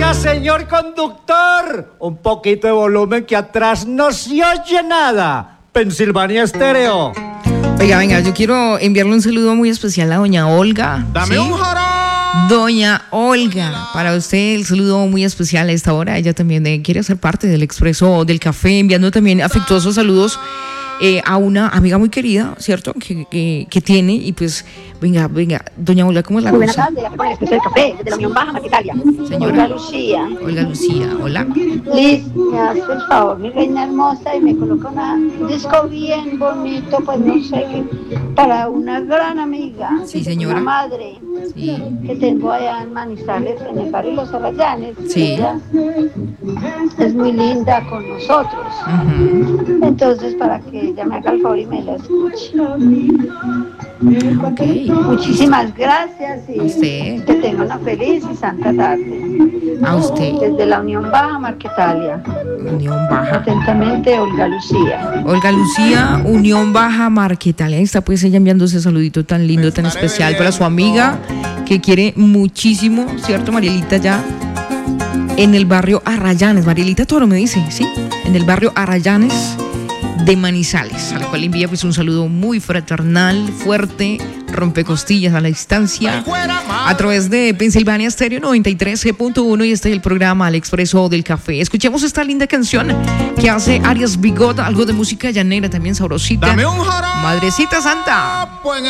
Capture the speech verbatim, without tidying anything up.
Oiga, señor conductor, un poquito de volumen que atrás no se oye nada. Pensilvania Estéreo. Oiga, venga, yo quiero enviarle un saludo muy especial a doña Olga. Dame ¿sí? un jarón. Doña Olga, para usted el saludo muy especial a esta hora. Ella también eh, quiere ser parte del Expreso del Café, enviando también afectuosos saludos eh, a una amiga muy querida, ¿cierto? Que, que, que tiene, y pues, venga, venga, doña Olga, ¿cómo es la Muy buenas cosa? tardes, aquí con el Expreso del Café, desde la Unión Baja, Marquetalia. Señora. Olga Lucía. Olga Lucía, hola. Liz, me hace el favor, mi reina hermosa, y me coloca una, un disco bien bonito, pues no sé qué, para una gran amiga. Sí, señora. Una madre. Sí. Que tengo allá en Manizales, en el barrio Los Arrayanes. Sí. Ella es muy linda con nosotros. Uh-huh. Entonces, para que ella me haga el favor y me la escuche. Okay. Muchísimas gracias y A usted. que tenga una feliz y santa tarde. A usted. Desde la Unión Baja, Marquetalia. Unión Baja. Atentamente, Olga Lucía. Olga Lucía, Unión Baja, Marquetalia. Ahí está pues ella enviando ese saludito tan lindo, tan especial para su amiga que quiere muchísimo, ¿cierto, Marielita? Ya en el barrio Arrayanes. Marielita Toro me dice, ¿sí? En el barrio Arrayanes de Manizales, al cual envía pues un saludo muy fraternal, fuerte, rompecostillas a la distancia, a través de Pensilvania Estéreo noventa y tres punto uno, y este es el programa Al Expreso del Café. Escuchemos esta linda canción que hace Arias Bigot, algo de música llanera también sabrosita. Dame un jarón. Madrecita Santa. Pues